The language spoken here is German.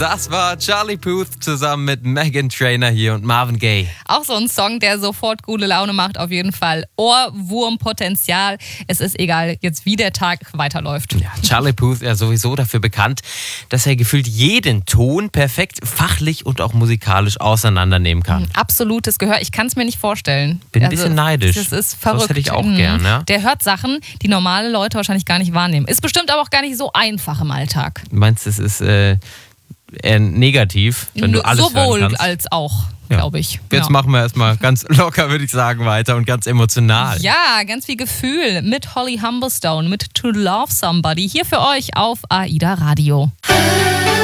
Das war Charlie Puth zusammen mit Meghan Trainor hier und Marvin Gaye. Auch so ein Song, der sofort gute Laune macht, auf jeden Fall. Ohrwurmpotenzial. Es ist egal, jetzt wie der Tag weiterläuft. Ja, Charlie Puth ja sowieso dafür bekannt, dass er gefühlt jeden Ton perfekt fachlich und auch musikalisch auseinandernehmen kann. Absolutes Gehör. Ich kann es mir nicht vorstellen. Bin ein bisschen neidisch. Das ist verrückt. Das hätte ich auch gern, ja. Der hört Sachen, die normale Leute wahrscheinlich gar nicht wahrnehmen. Ist bestimmt aber auch gar nicht so einfach im Alltag. Du meinst, es ist eher negativ, wenn du alles sowohl hören kannst? als auch, glaube ich. Jetzt machen wir erstmal ganz locker, würde ich sagen, weiter und ganz emotional. Ja, ganz viel Gefühl mit Holly Humberstone, mit To Love Somebody. Hier für euch auf AIDA Radio.